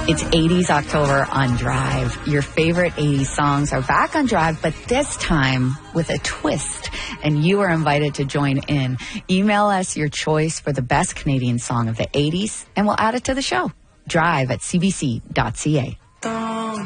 It's 80s October on Drive. Your favorite 80s songs are back on Drive, but this time with a twist, and you are invited to join in. Email us your choice for the best Canadian song of the 80s, and we'll add it to the show. Drive at cbc.ca.